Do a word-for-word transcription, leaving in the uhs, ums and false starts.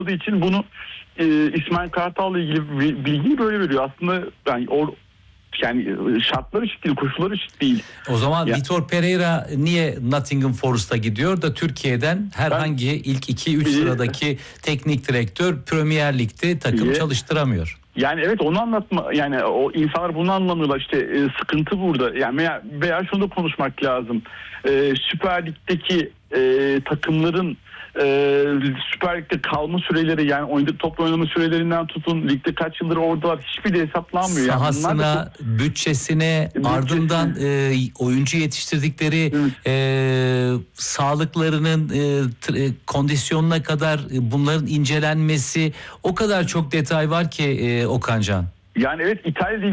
için bunu e, İsmail Kartal'la ilgili bilgiyi böyle veriyor. Aslında yani or, yani şartlar eşit değil, koşullar eşit değil. O zaman ya, Vitor Pereira niye Nottingham Forest'a gidiyor da Türkiye'den herhangi ben, ilk iki üç sıradaki teknik direktör Premier Lig'de takım e, çalıştıramıyor? Yani evet, onu anlatma, yani o insanlar bunu anlamıyorlar işte, e, sıkıntı burada. Yani veya, veya şunu da konuşmak lazım. E, Süper Lig'deki e, takımların e, Süper Lig'de kalma süreleri, yani oynadık top oynama sürelerinden tutun, ligde kaç yıldır oradalar, hiçbir de hesaplanmıyor. Sahasına, yani çok... bütçesine, bütçesine, ardından e, oyuncu yetiştirdikleri e, sağlıklarının e, t- e, kondisyonuna kadar e, bunların incelenmesi, o kadar çok detay var ki e, Okan Can. Yani evet, İtalya